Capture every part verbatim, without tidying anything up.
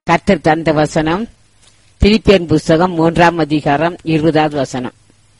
கர்த்தர் தந்த வசனம் பிலிப்பியர் புஸ்தகம் மூன்றாம் அதிகாரம் இருபதாவது வசனம்.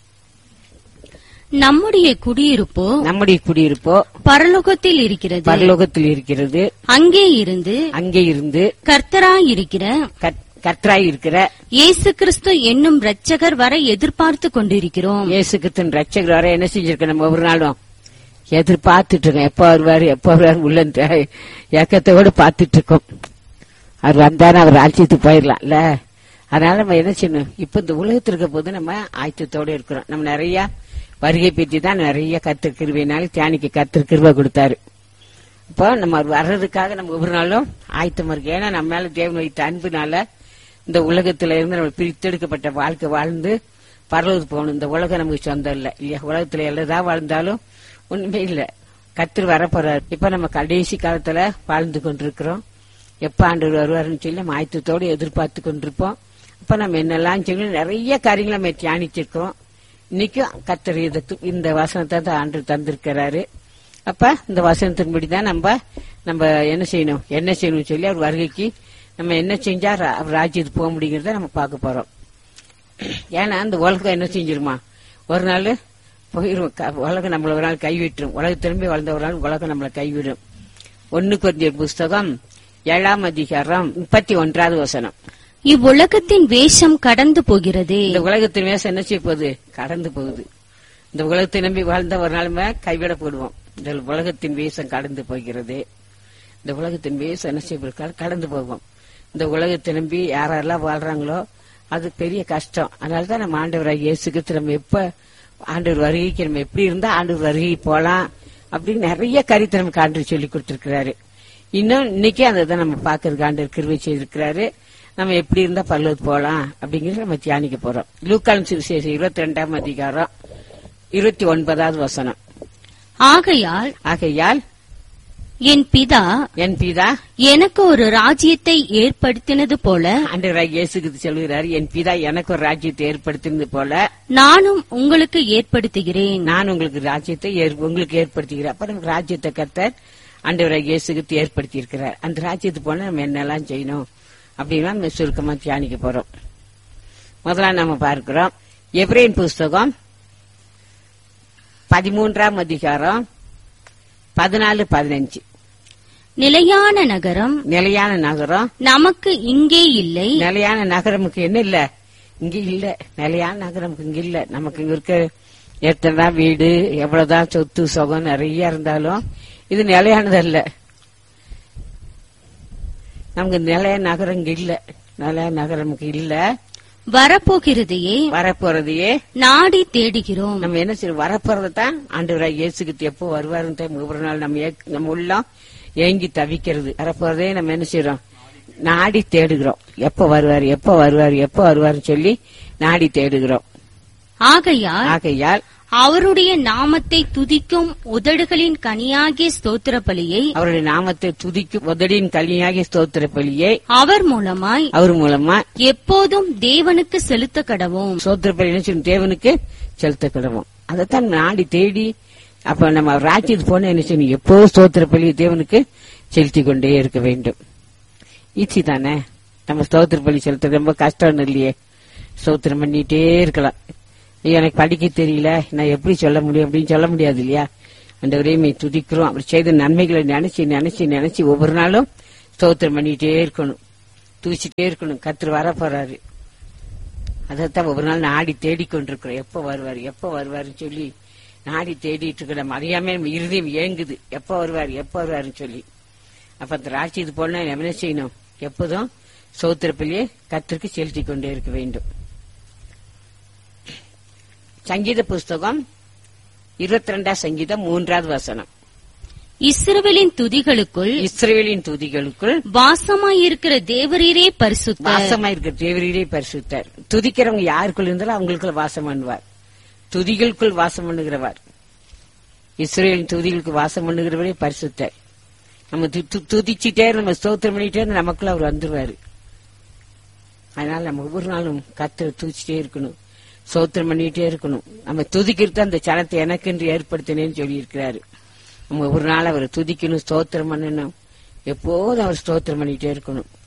நம்முடைய குடியிருப்போ நம்முடைய குடியிருப்போ பரலோகத்தில் இருக்கிறது பரலோகத்தில் இருக்கிறது அங்கே இருந்து அங்கே இருந்து கர்த்தராயிருக்கிற கர்த்தராய் இருக்கிற இயேசு கிறிஸ்து என்னும் இரட்சகர் வர எதிர்பார்த்து கொண்டிருக்கிறோம். இயேசு கிறிஸ்து இரட்சகர் வர என்ன செஞ்சிருக்க நம்ம ஒவ்வொரு நாளும் எதிர்பார்த்துட்டு இருக்கோம். எப்ப வருவாரு எப்ப வருவாரு உள்ள ஏக்கத்தோடு பார்த்துட்டு இருக்கோம். அவர் வந்தாரு அவர் ராஜ்யத்துக்கு போயிடலாம்ல. அதனால நம்ம என்ன செய்யணும், இப்ப இந்த உலகத்தில் இருக்க போது நம்ம ஆயத்தத்தோடு இருக்கிறோம். நம்ம நிறைய வருகை பற்றி தான் நிறைய கர்த்தர் கிருபையினால தியானிக்கு கர்த்தர் கிருபை கொடுத்தாரு. இப்போ நம்ம வர்றதுக்காக நம்ம ஒவ்வொரு நாளும் ஆயத்தமா இருக்கு. ஏன்னா நம்ம மேல தேவன் வைத்த அன்புனால இந்த உலகத்துல இருந்து நம்ம பிரித்தெடுக்கப்பட்ட வாழ்க்கை வாழ்ந்து பரலோகத்துக்கு போகணும். இந்த உலகம் நமக்கு சொந்தம் இல்ல இல்லையா? உலகத்துல எல்லாதான் வாழ்ந்தாலும் ஒண்ணுமே இல்ல. கர்த்தர் வரப்போறாரு. இப்ப நம்ம கடைசி காலத்துல வாழ்ந்து கொண்டிருக்கிறோம். எப்ப ஆண்டவர் வருவாருன்னு சொல்லி நம்ம ஆயத்தத்தோடு எதிர்பார்த்து கொண்டிருப்போம். அப்ப நம்ம என்னெல்லாம் சொல்லி நிறைய காரியங்களை நம்ம தியானிச்சிருக்கிறோம். இன்னைக்கும் கர்த்தர் இந்த வசனத்தை தான் ஆண்டு தந்திருக்கிறாரு. அப்ப இந்த வசனத்தின்படிதான் நம்ம நம்ம என்ன செய்யணும் என்ன செய்யணும் சொல்லி அவர் வருகைக்கு நம்ம என்ன செஞ்சா அவர் ராஜ்யத்துக்கு போக முடியுங்கிறத நம்ம பார்க்க போறோம். ஏன்னா அந்த உலகம் என்ன செஞ்சிருமா, ஒரு நாள் போயிரும். உலகம் நம்மள ஒரு நாள் கைவிட்டுரும். உலக திரும்பி வளர்ந்த ஒரு நாள் உலகம் நம்மளை கைவிடும். ஒன்னு கொரிந்தியர் புஸ்தகம் ஏழாம் அதிகாரம் முப்பத்தி ஒன்றாவது வசனம். இவ்வுலகத்தின் வேஷம் கடந்து போகிறது. இந்த உலகத்தின் வேஷம் என்ன செய்ய போகுது? கடந்து போகுது. இந்த உலகத்தை நம்பி வாழ்ந்த ஒரு நாளுமே கைவிட போடுவோம். இந்த உலகத்தின் வேஷம் கடந்து போகிறது. இந்த உலகத்தின் வேஷம் என்ன செய்ய கடந்து போகும். இந்த உலகத்தை நம்பி யாரெல்லாம் வாழ்றாங்களோ அது பெரிய கஷ்டம். அதனாலதான் நம்ம ஆண்டவராக இயேசுக்கு நம்ம எப்ப ஆண்டவர் வருகைக்கு நம்ம எப்படி இருந்தா ஆண்டவர் வருகை போலாம் அப்படின்னு நிறைய கருத்தை நமக்கு ஆண்டவர் சொல்லி கொடுத்திருக்கிறாரு. இன்னும் இன்னைக்கே அதை தான் நம்ம பாக்குறதுக்கு ஆண்டவர் கிருபை செய்திருக்கிறாரு. நம்ம எப்படி இருந்தா பரலோகத்துக்கு போலாம் அப்படிங்கறத நம்ம தியானிக்க போறோம். லூக்கான் சுவிசேஷம் இருபத்தி ரெண்டாம் அதிகாரம் இருபத்தி ஒன்பதாவது வசனம். ஆகையால் ஆகையால் என் பிதா என் பிதா எனக்கு ஒரு ராஜ்யத்தை ஏற்படுத்தினது போல, ஆண்டவராகிய இயேசுக்கு சொல்கிறார், என் பிதா எனக்கு ஒரு ராஜ்யத்தை ஏற்படுத்தினது போல நானும் உங்களுக்கு ஏற்படுத்துகிறேன். நான் உங்களுக்கு ராஜ்யத்தை உங்களுக்கு ஏற்படுத்துகிறேன். அப்ப நமக்கு ராஜ்யத்தை கர்த்தர் ஆண்டவராகிய இயேசுக்கு ஏற்படுத்தி இருக்கிறார். அந்த ராஜ்யத்துக்கு போனா நம்ம என்னெல்லாம் செய்யணும் அப்படின்னா நம்ம சுருக்கமா தியானிக்க போறோம். முதல்ல நம்ம பார்க்கிறோம் எபிரேயர் புஸ்தகம் பதிமூன்றாம் அதிகாரம் பதினாலு பதினஞ்சு. நிலையான நகரம் நிலையான நகரம் நமக்கு இங்கே இல்லை. நிலையான நகரமுக்கு என்ன இல்ல இங்க இல்ல. நிலையான நகரம் இங்க இல்ல. நமக்கு இங்க இருக்க எத்தனைதான் வீடு எவ்வளவுதான் சொத்து சுகம் நிறைய இருந்தாலும் இது நிலையானதல்ல. நமக்கு நிலைய நகரம் இங்க இல்ல. நிலைய நகரமுக்கு இல்ல. வரப்போகிறதையே வரப்போறதையே நாடி தேடுகிறோம். நம்ம என்ன செய்யணும், வரப்போறதான் ஆண்டவராக இயேசுக்கு எப்போ வருவாருன்னு ஒவ்வொரு நாள் நம்ம நம்ம உள்ளம் ஏங்கி தவிக்கிறது. வரப்போறதே நம்ம என்ன செய்யறோம், நாடி தேடுகிறோம். எப்ப வருவாரு எப்ப வருவாரு எப்ப வருவாருன்னு சொல்லி நாடி தேடுகிறோம். ஆகையால் ஆகையால் அவருடைய நாமத்தை துதிக்கும் உதடுகளின் கனியாகிய ஸ்தோத்திர பலியை அவருடைய நாமத்தை துதிக்கும் உதடின் கனியாகிய ஸ்தோத்திர பலியை அவர் மூலமாய் அவர் மூலமா எப்போதும் தேவனுக்கு செலுத்த கடவோம். ஸ்தோத்திர பலி என்ன செய்யணும், தேவனுக்கு செலுத்த கடவோம். அதைத்தான் நாடி தேடி அப்ப நம்ம ராஜ்யத்துக்கு போன என்ன செய்யணும், எப்போதும் ஸ்தோத்திர பலி தேவனுக்கு செலுத்தி கொண்டே இருக்க வேண்டும். ஈச்சி தானே. நம்ம ஸ்தோத்திர பலி செலுத்த ரொம்ப கஷ்டம் இல்லையே. ஸ்தோத்திரம் பண்ணிட்டே இருக்கலாம். எனக்கு படிக்க தெரியல, நான் எப்படி சொல்ல முடியும் அப்படின்னு சொல்ல முடியாது இல்லையா. அந்த உரையை துதிக்கிறோம். அவர் செய்த நன்மைகளை நினைச்சு நினைச்சு நினைச்சு ஒவ்வொரு நாளும் ஸ்தோத்திரம் பண்ணிட்டே இருக்கணும், தூச்சிட்டே இருக்கணும். கர்த்தர் வர போறாரு. அதைத்தான் ஒவ்வொரு நாள் நாடி தேடிக்கொண்டிருக்கிறோம். எப்ப வருவாரு எப்ப வருவாருன்னு சொல்லி நாடி தேடிட்டு இருக்கிற அறியாம நம்ம இருதயம் ஏங்குது, எப்ப வருவாரு எப்ப வருவாருன்னு சொல்லி. அப்ப அந்த ராஜ்யத்துக்கு போனா என்ன செய்யணும், எப்போதும் ஸ்தோத்திர பலியை கர்த்தருக்கு செலுத்தி கொண்டே இருக்க வேண்டும். சங்கீத புஸ்தகம் இருபத்தி ரெண்டாம் சங்கீதம் மூன்றாவது வசனம். இஸ்ரவேலின் துதிகளுக்குள் இஸ்ரவேலின் துதிகளுக்குள் வாசமாயிருக்கிற தேவரீரே பரிசுத்தர். வாசமாயிருக்கிற தேவரீரே பரிசுத்தர். துதிக்கிறவங்க யாருக்குள் இருந்தாலும் அவங்களுக்குள்ள வாசம் பண்ணுவார். துதிகளுக்குள் வாசம் பண்ணுகிறவர். இஸ்ரவேலின் துதிகளுக்கு வாசம் பண்ணுகிறவரே பரிசுத்தர். நம்ம துதிச்சுட்டே நம்ம ஸ்தோத்திரம் பண்ணிட்டே நமக்குள்ள அவர் வந்துருவாரு. அதனால நம்ம ஒவ்வொரு நாளும் கர்த்தரை துதிச்சுட்டே இருக்கணும், ஸ்தோத்திரம் பண்ணிட்டே இருக்கணும். நம்ம துதிக்கிறது அந்த சனத்தை எனக்கு என்று ஏற்படுத்தினேன்னு சொல்லி இருக்கிறாரு. நம்ம ஒரு நாள் அவரை துதிக்கணும், ஸ்தோத்திரம் பண்ணணும். எப்போதும் அவர் ஸ்தோத்திரம் பண்ணிட்டே இருக்கணும்.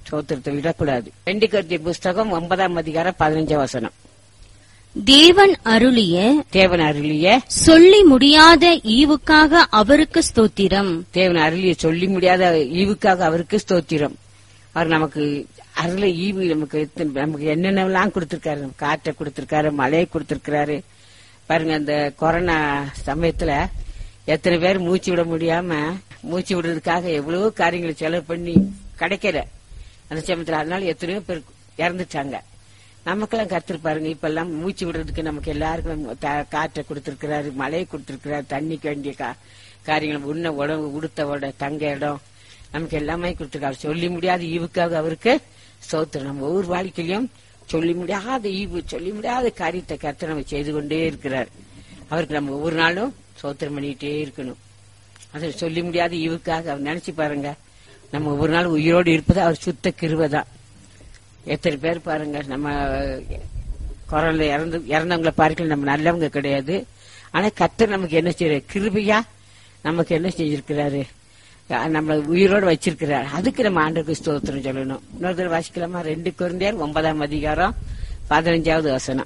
ஸ்தோத்திரத்தை விடக்கூடாது. ரெண்டு கொரிந்தியர் புஸ்தகம் ஒன்பதாம் அதிகாரம் பதினஞ்சாம் வசனம். தேவன் அருளிய தேவன் அருளிய சொல்லி முடியாத ஈவுக்காக அவருக்கு ஸ்தோத்திரம். தேவன் அருளிய சொல்லி முடியாத ஈவுக்காக அவருக்கு ஸ்தோத்திரம். அவர் நமக்கு அருள ஈவு நமக்கு நமக்கு என்னென்னலாம் கொடுத்திருக்காரு. காற்றை கொடுத்திருக்காரு, மழையை கொடுத்திருக்கிறாரு. பாருங்க, அந்த கொரோனா சமயத்துல எத்தனை பேர் மூச்சு விட முடியாம மூச்சு விடுறதுக்காக எவ்வளவோ காரியங்களை செலவு பண்ணி கிடைக்கல அந்த சமயத்துல. அதனால எத்தனையோ பேர் இறந்துட்டாங்க. நமக்கெல்லாம் கருத்து பாருங்க, இப்ப எல்லாம் மூச்சு விடுறதுக்கு நமக்கு எல்லாருக்கும் காற்றை கொடுத்திருக்கிறாரு, மழையை கொடுத்திருக்கிறாரு, தண்ணிக்கு வேண்டிய காரியங்கள், உண்ண உடம்பு, உடுத்த உட தங்க இடம், நமக்கு எல்லாமே கொடுத்திருக்காரு. சொல்லி முடியாத ஈவுக்காக அவருக்கு ஸ்தோத்திரம். நம்ம ஒவ்வொரு வாழ்க்கையிலும் சொல்லி முடியாத ஈவு, சொல்லி முடியாத காரியத்தை கர்த்தர் நம்ம செய்து கொண்டே இருக்கிறார். அவருக்கு நம்ம ஒவ்வொரு நாளும் ஸ்தோத்திரம் பண்ணிட்டே இருக்கணும். அது சொல்லி முடியாத ஈவுக்காக அவர் நினைச்சு பாருங்க, நம்ம ஒவ்வொரு நாளும் உயிரோடு இருப்பது அவர் சுத்த கிருபைதான். எத்தனை பேர் பாருங்க, நம்ம கொரோனா இறந்து இறந்தவங்களை பார்க்கல, நம்ம நல்லவங்க கிடையாது. ஆனா கர்த்தர் நமக்கு என்ன செய்யற கிருபையா நமக்கு என்ன செஞ்சிருக்கிறாரு, நம்மள உயிரோடு வச்சிருக்கிறார். அதுக்கு நம்ம ஆண்டவருக்கு ஸ்தோத்திரம் சொல்லணும். இன்னொரு தடவை வாசிக்கலாமா? ரெண்டு கொரிந்தியர் ஒன்பதாம் அதிகாரம் பதினஞ்சாவது வசனம்.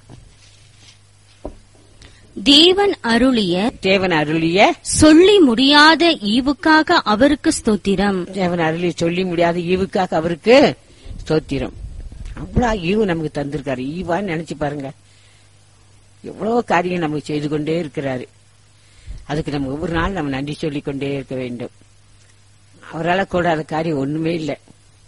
தேவன் அருளிய தேவன் அருளிய சொல்லி முடியாத ஈவுக்காக அவருக்கு ஸ்தோத்திரம். தேவன் அருளிய சொல்லி முடியாத ஈவுக்காக அவருக்கு ஸ்தோத்திரம். அவ்வளவு ஈவு நமக்கு தந்திருக்காரு. ஈவான்னு நினைச்சு பாருங்க, எவ்வளவு காரியம் நமக்கு செய்து கொண்டே இருக்கிறாரு. அதுக்கு நம்ம ஒவ்வொரு நாள் நம்ம நன்றி சொல்லிக் கொண்டே இருக்க வேண்டும். அவரால் கூடாத காரியம் ஒண்ணுமே இல்லை.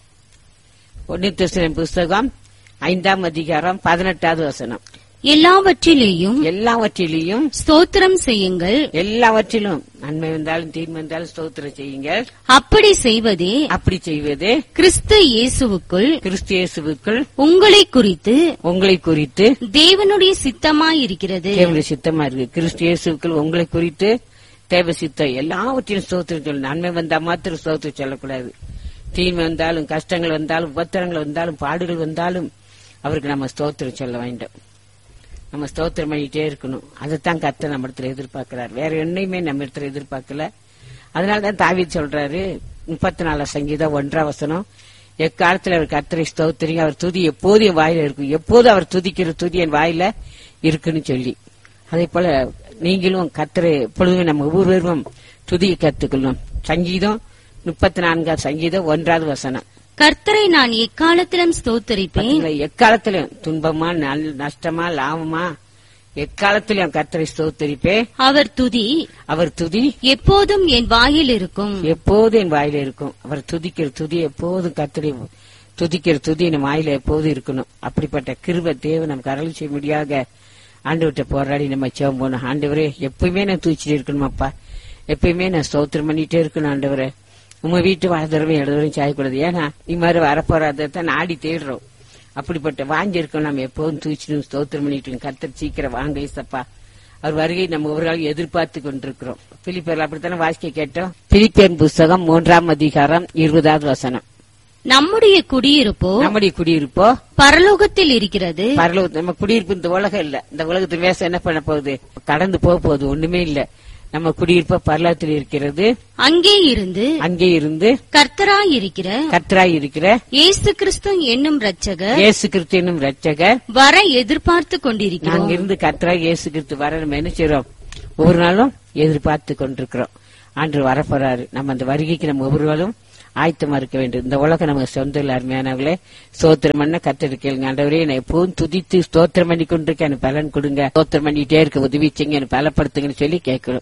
ஒன்னு தெசலோனிக்கேயர் புஸ்தகம் ஐந்தாம் அதிகாரம் பதினெட்டாவது வசனம். எல்லாவற்றிலேயும் எல்லாவற்றிலேயும் ஸ்தோத்திரம் செய்யுங்கள். எல்லாவற்றிலும் நன்மை வந்தாலும் தீமை வந்தாலும் ஸ்தோத்திரம் செய்யுங்கள். அப்படி செய்வதே அப்படி செய்வது கிறிஸ்து இயேசுவுக்குள் கிறிஸ்து இயேசுவுக்குள் உங்களை குறித்து உங்களை குறித்து தேவனுடைய சித்தமாயிருக்கிறது. தேவனுடைய சித்தமா இருக்கு. கிறிஸ்து இயேசுவுக்குள் உங்களை குறித்து தேவ சித்தம். எல்லாவற்றிலும் ஸ்தோத்திரம் சொல்லணும். நன்மை வந்தா மாத்திரம் ஸ்தோத்திரம் சொல்லக்கூடாது. தீமை வந்தாலும், கஷ்டங்கள் வந்தாலும், உபத்திரங்கள் வந்தாலும், பாடுகள் வந்தாலும் அவருக்கு நம்ம ஸ்தோத்திரம் சொல்ல வேண்டும். நம்ம ஸ்தோத்திரம் பண்ணிட்டே இருக்கணும். அதைத்தான் கர்த்தர் நம்ம இடத்துல எதிர்பார்க்கிறார். வேற என்னையுமே நம்ம இடத்துல எதிர்பார்க்கல. அதனாலதான் தாவீது சொல்றாரு, முப்பத்தி நாலாம் சங்கீதம் ஒன்றாம் வசனம், எக்காலத்துல அவர் கர்த்தரை ஸ்தோத்திரிங்க, அவர் துதி எப்போது என் வாயில இருக்கும், எப்போது அவர் துதிக்கிற துதி என் வாயில இருக்குன்னு சொல்லி. அதே போல நீங்களும் கர்த்தரை எப்பொழுதுமே நம்ம ஒவ்வொருவரும் துதியை கத்துக்கணும். சங்கீதம் முப்பத்தி நான்காம் சங்கீதம் ஒன்றாவது வசனம். கர்த்தரை நான் எக்காலத்திலும் ஸ்தோத்தரிப்பேன். எக்காலத்திலும் துன்பமா நஷ்டமா லாபமா எக்காலத்திலும் கர்த்தரை ஸ்தோத்தரிப்பேன். அவர் துதி அவர் துதி எப்போதும் என் வாயில் இருக்கும். எப்போதும் என் வாயில இருக்கும். அவர் துதிக்கிற துதி எப்போதும் கர்த்தரை துதிக்கிற துதி என் வாயில எப்போதும் இருக்கணும். அப்படிப்பட்ட கிருபை தேவன் நமக்கு அருள் செய்ய முடியாத ஆண்டவர்கிட்ட போராடி நம்ம ஜெபம் போனோம். ஆண்டவரே எப்பயுமே நான் தூச்சிட்டு இருக்கணுமாப்பா, எப்பயுமே நான் ஸ்தோத்திரம் பண்ணிட்டே இருக்கணும். ஆண்டவரே உங்க வீட்டு வாழ்தரவே எழுதவும் சாயக்கூடாது. ஏன்னா நீ மாதிரி வரப்போறதான் நாடி தேடுறோம். அப்படிப்பட்ட வாங்கி இருக்கோம். நம்ம எப்போதும் தூச்சிடும் ஸ்தோத்திரம் பண்ணிட்டு கர்த்தர் சீக்கிரம் வாங்க ஏசப்பா. அவர் வருகை நம்ம ஒரு நாள் எதிர்பார்த்து கொண்டிருக்கிறோம். பிலிப்பியர் அப்படித்தானே வாசிக்க கேட்டோம். பிலிப்பியர் புஸ்தகம் மூன்றாம் அதிகாரம் இருபதாவது வசனம். நம்முடைய குடியிருப்போ நம்முடைய குடியிருப்போ பரலோகத்தில் இருக்கிறது. பரலோகத்தில் நம்ம குடியிருப்பு இந்த உலகம் இல்ல. இந்த உலகத்தில் வேசம் என்ன பண்ண போகுது, கடந்து போக போகுது, ஒண்ணுமே இல்ல. நம்ம குடியிருப்ப பரலோகத்தில் இருக்கிறது. அங்கே இருந்து அங்கே இருந்து கர்த்தராய் இருக்கிற கர்த்தராய் இருக்கிற இயேசு கிறிஸ்து என்னும் ரட்சகர் இயேசு கிறிஸ்து என்னும் ரட்சகர் வர எதிர்பார்த்து கொண்டிருக்கிறோம். அங்கிருந்து கர்த்தராய் இயேசு கிறிஸ்து வர நம்ம என்ன செய்றோம், ஒவ்வொரு நாளும் எதிர்பார்த்து கொண்டிருக்கிறோம். ஆண்டு வரப்போறாரு. நம்ம அந்த வருகைக்கு நம்ம ஒவ்வொரு நாளும் ஆயத்தமா இருக்க வேண்டும். இந்த உலகம் நமக்கு சொந்த இல்ல. அருமையானவர்களே, ஸ்தோத்திரம் பண்ண கர்த்தர் கேளுங்க. ஆண்டவரே நான் எப்பவும் துதித்து ஸ்தோத்திரம் பண்ணி கொண்டிருக்கேன், எனக்கு பலன் கொடுங்க, ஸ்தோத்திரம் பண்ணிட்டே இருக்க உதவி செய்யுங்க, எனக்கு பலப்படுத்துங்கன்னு சொல்லி கேட்கணும்.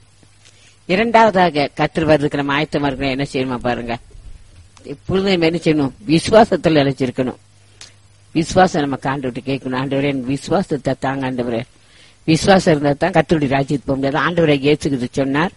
இரண்டாவதாக கர்த்தர் வர்றதுக்கு நம்ம ஆயத்தமா இருக்கணும். என்ன செய்யணுமா பாருங்க, எப்பொழுதும் நம்ம என்ன செய்யணும், விசுவாசத்துல நிலைச்சிருக்கணும். விசுவாசம் நம்ம காண்டு விட்டு கேட்கணும். ஆண்டவரே எனக்கு விசுவாசத்தை தாங்க ஆண்டவரே. விசுவாசம் இருந்தா தான் கர்த்தருடைய ராஜ்யத்துக்கு போக முடியாது. ஆண்டவரை இயேசுகிட்டு சொன்னார்.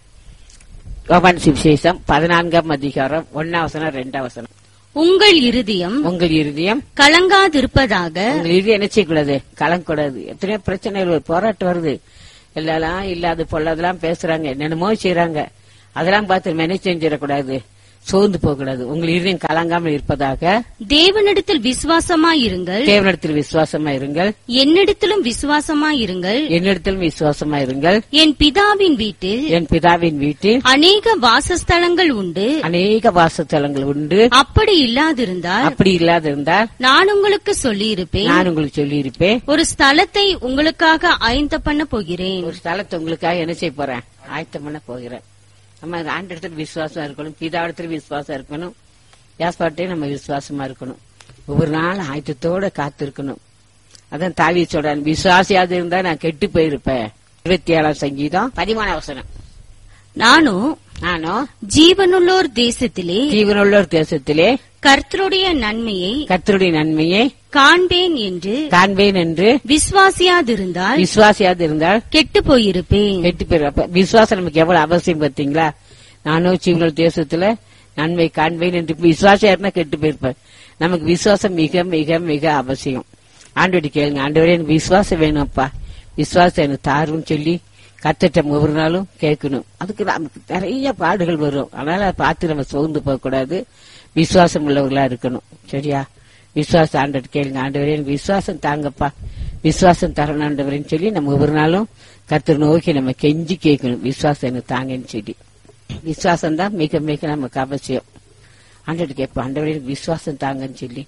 யோவான் சுவிசேஷம் பதினான்காம் அதிகாரம் ஒன்னாம் வசனம் ரெண்டாம் வசனம். உங்கள் இருதயம் உங்கள் இருதயம் கலங்காதிருப்பதாக. உங்கள் இருதயம் என்ன செய்யக்கூடாது, கலங்கக்கூடாது. எத்தனையோ பிரச்சனைகள் போராட்டம் வருது. எல்லாம் இல்லாத பொல்லாதெல்லாம் பேசுறாங்க, என்னென்னமோ செய்யறாங்க. அதெல்லாம் பார்த்து நம்ம என்ன செஞ்சிடக்கூடாது, சோர்ந்து போக கூடாது. உங்கள் இருதயம் கலங்காமல் இருப்பதாக தேவனிடத்தில் விசுவாசமாயிருங்கள். தேவனிடத்தில் விசுவாசமா இருங்கள். என்னிடத்திலும் விசுவாசமாயிருங்கள். என்னிடத்திலும் விசுவாசமா இருங்கள். என் பிதாவின் வீட்டில் என் பிதாவின் வீட்டில் அநேக வாசஸ்தலங்கள் உண்டு. அநேக வாசஸ்தலங்கள் உண்டு. அப்படி இல்லாதிருந்தால் அப்படி இல்லாதிருந்தால் நான் உங்களுக்கு சொல்லியிருப்பேன். நான் உங்களுக்கு சொல்லியிருப்பேன். ஒரு ஸ்தலத்தை உங்களுக்காக ஆயத்த பண்ண போகிறேன். ஒரு ஸ்தலத்தை உங்களுக்காக என்ன செய்ய போறேன்? ஆயத்தம் பண்ண போகிறேன். நம்ம ஆண்டவரிடத்துல விசுவாசம் இருக்கணும், பிதாவிடத்துல விசுவாசம் இருக்கணும், யாஸ்பாட்டையும் நம்ம விசுவாசமா இருக்கணும். ஒவ்வொரு நாள் ஆயத்தத்தோட காத்து இருக்கணும். அதான் தாவீது சொல்றான், விசுவாசியாது இருந்தா நான் கெட்டு போயிருப்பேன். இருபத்தி ஏழாம் சங்கீதம் பதிமூணாம் வசனம். நானும் நானும் ஜீவனுள்ளோர் தேசத்திலே ஜீவனுள்ளோர் தேசத்திலே கர்த்தருடைய நன்மையை கர்த்தருடைய நன்மையை காண்பேன் என்று காண்பேன் என்று விசுவாசியாதிருந்தால் விசுவாசியாது இருந்தால் கெட்டு போயிருப்பேன். கெட்டு போயிருப்ப. விசுவாசம் நமக்கு எவ்வளவு அவசியம் பார்த்தீங்களா? நானும் ஜீவனுள்ள தேசத்துல நன்மை காண்பேன் என்று விசுவாசியா இருந்தா கெட்டு போயிருப்பேன். நமக்கு விசுவாசம் மிக மிக மிக அவசியம். ஆண்டவரை கேளுங்க, ஆண்டவரே எனக்கு விசுவாசம் வேணும்ப்பா, விசுவாசம் எனக்கு தாருன்னு சொல்லி கத்திட்டம் ஒவ்வொரு நாளும் கேட்கணும். அதுக்கு நமக்கு நிறைய பாடுகள் வரும். அதனால அதை பார்த்து நம்ம சோர்ந்து போக கூடாது, விசுவாசம் உள்ளவர்களா இருக்கணும். சரியா? விசுவாசம் ஆண்டவர் கேளுங்க, ஆண்டவரே எனக்கு விசுவாசம் தாங்கப்பா, விசுவாசம் தரணும் ஆண்டவரேன்னு சொல்லி நம்ம ஒவ்வொரு நாளும் கர்த்தர் நோக்கி நம்ம கெஞ்சி கேட்கணும், விசுவாசம் எனக்கு தாங்கன்னு சொல்லி. விசுவாசம் தான் மிக மிக நமக்கு அவசியம். ஆண்டவர் கேட்போம், ஆண்டவரே எனக்கு விசுவாசம் தாங்கன்னு சொல்லி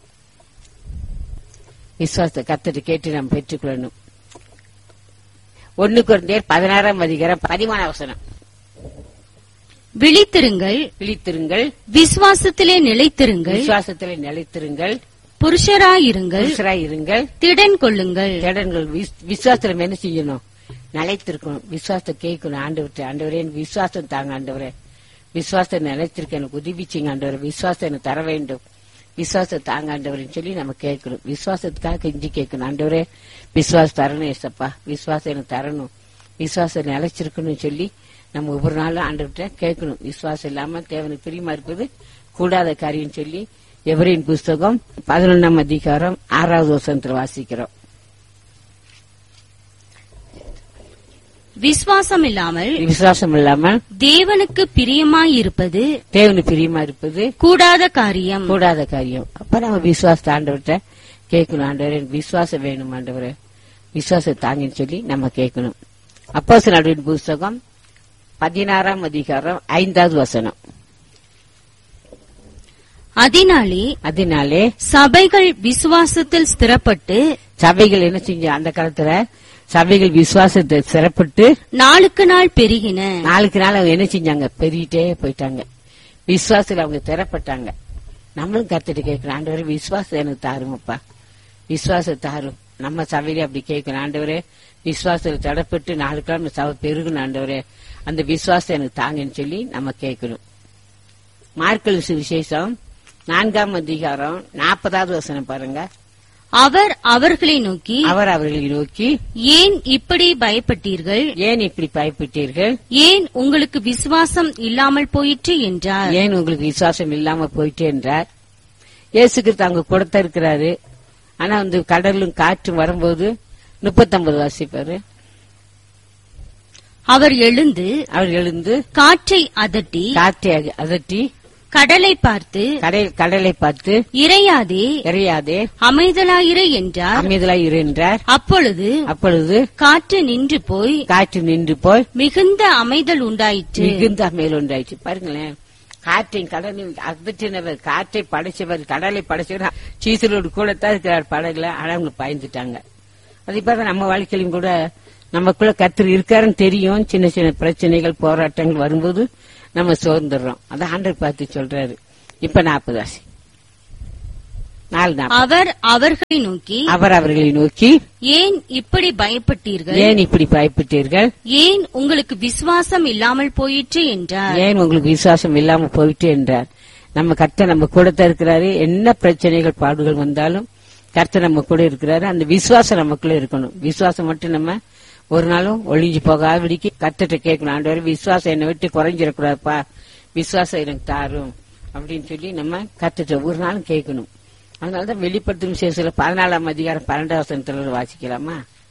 விசுவாசத்தை கர்த்தர் கேட்டு நம்ம பெற்றுக்கொள்ளணும். ஒன்னு கொரிந்தியர் பதினாறாம் அதிகாரம் பதிமூணாம் வசனம். விழித்திருங்கள், விழித்திருங்கள், விசுவாசத்திலே நிலைத்திருங்கள், விசுவாசத்திலே நிலைத்திருங்கள், புருஷராயிருங்கள், புருஷராயிருங்கள், திடன் கொள்ளுங்கள். திடன்கள். விசுவாசத்துல என்ன செய்யணும்? நிலைத்திருக்கணும். விசுவாசத்தை கேட்கணும் ஆண்டவர்கிட்ட, ஆண்டவரே எனக்கு விசுவாசம் தாங்க ஆண்டவரே, விசுவாசத்தை நிலைத்திருக்க எனக்கு உதவிச்சிங்க ஆண்டவரே, விசுவாசம் எனக்கு தர வேண்டும், விசுவாசத்தை தாங்க ஆண்டவரேன்னு சொல்லி நம்ம கேட்கணும். விசுவாசத்துக்காக கெஞ்சி கேட்கணும், ஆண்டவரே விசுவாசம் தரணும் ஏசப்பா, விசுவாசம் எனக்கு தரணும், விசுவாசம் நிலைச்சிருக்கணும்னு சொல்லி நம்ம ஒவ்வொரு நாளும் ஆண்டவர்கிட்ட கேட்கணும். விசுவாசம் இல்லாம தேவனுக்கு பிரியமா இருப்பது கூடாத காரியம் சொல்லி எவரின் புஸ்தகம் பதினொன்னாம் அதிகாரம் ஆறாவது வசனத்துல வாசிக்கிறோம். விசுவாசம் இல்லாமல் விசுவாசம் இல்லாமல் தேவனுக்கு பிரியமாயிருப்பது தேவனுக்கு பிரியமா இருப்பது கூடாத காரியம் கூடாத காரியம். அப்ப நம்ம விசுவாசத்தை ஆண்டவர்கிட்ட கேட்கணும், ஆண்டவரே விசுவாசம் வேணும் ஆண்டவரே, விசுவாசம் தாங்கன்னு சொல்லி நம்ம கேட்கணும். அப்போஸ்தலர்களின் புஸ்தகம் பதினாறாம் அதிகாரம் ஐந்தாவது வசனம். அதனாலே அதனாலே சபைகள் விசுவாசத்தில் ஸ்திரப்பட்டு சபைகள் என்ன செஞ்ச அந்த காலத்துல சபைகள் விசுவாசத்தை சிறப்பட்டு நாளுக்கு நாள் பெருகின. நாளுக்கு நாள் அவங்க என்ன செஞ்சாங்க? பெருகிட்டே போயிட்டாங்க. விசுவாசத்துல அவங்க திறப்பட்டாங்க. நம்மளும் கத்துட்டு கேட்கணும், ஆண்டவரே விசுவாசம் எனக்கு தாருமப்பா, விசுவாசம் தாரும். நம்ம சபையில அப்படி கேட்கணும், ஆண்டவரே விசுவாசத்துல தடப்பட்டு நாளுக்கு நாள் நம்ம சபை பெருகணும் ஆண்டவரே, அந்த விசுவாசம் எனக்கு தாங்கன்னு சொல்லி நம்ம கேட்கணும். மார்க்கல் சுவிசேஷம் நான்காம் அதிகாரம் நாற்பதாவது வசனம் பாருங்க. அவர் அவர்களை நோக்கி அவர் அவர்களை நோக்கி ஏன் இப்படி பயப்பட்டீர்கள்? ஏன் இப்படி பயப்பட்டீர்கள்? ஏன் உங்களுக்கு விசுவாசம் இல்லாமல் போயிற்று என்றார். ஏன் உங்களுக்கு விசுவாசம் இல்லாம போயிட்டு என்றார். இயேசு கிறிஸ்து அங்க கொடுத்த இருக்கிறாரு. ஆனா வந்து கடலும் காற்றும் வரும்போது முப்பத்தொன்பது வாசிப்பாரு. அவர் எழுந்து அவர் எழுந்து காற்றை அதட்டி காற்றை அதட்டி கடலை பார்த்து கடலை பார்த்து இறையாதே இறையாதே அமைதலாயிரு என்றார். அமைதலாய் இரு என்றார். அப்பொழுது அப்பொழுது காற்று நின்று போய் காற்று நின்று போய் மிகுந்த அமைதல் உண்டாயிற்று. மிகுந்த அமைதல் உண்டாயிற்று. பாருங்களேன், காற்றை கடலில் அதட்டினவர், காற்றை படைச்சவர், கடலை படைச்சவர் சீசலோடு கூட தான் இருக்கிறார் படகுல. ஆனா அவங்க பயந்துட்டாங்க. அதே போல நம்ம வாழ்க்கையிலும் கூட நமக்குள்ள கர்த்தர் இருக்காருன்னு தெரியும், சின்ன சின்ன பிரச்சனைகள் போராட்டங்கள் வரும்போது நம்ம சோர்ந்துடுறோம். அதை ஆண்டவர் பார்த்து சொல்றாரு. இப்ப நாற்பது ஆசி நாலு நாள் அவர் அவர்களை நோக்கி அவர் அவர்களை நோக்கி ஏன் இப்படி பயப்பட்டீர்கள்? ஏன் இப்படி பயப்பட்டீர்கள்? ஏன் உங்களுக்கு விசுவாசம் இல்லாமல் போயிற்று என்றார். ஏன் உங்களுக்கு விசுவாசம் இல்லாம போயிட்டு என்றார். நம்ம கர்த்தர் நம்ம கூட தான் இருக்கிறாரு. என்ன பிரச்சனைகள் பாடுகள் வந்தாலும் கர்த்தர் நம்ம கூட இருக்கிறாரு. அந்த விசுவாசம் நமக்குள்ள இருக்கணும். விசுவாசம் மட்டும் நம்ம ஒரு நாளும் ஒளிஞ்சு போகாதபடிக்கு கர்த்தர்ட்ட கேட்கணும், ஆண்டவரே விசுவாசம் என்னை விட்டு குறைஞ்சிடக்கூடாதுப்பா, விசுவாசம் எனக்கு தாரும் அப்படின்னு சொல்லி நம்ம கர்த்தர்ட்ட ஒரு நாளும் கேட்கணும். அதனாலதான் வெளிப்படுத்தும் விசேஷத்துல பதினாலாம் அதிகாரம் பன்னெண்டாம் வசனத்துல வாசிக்கலாமா?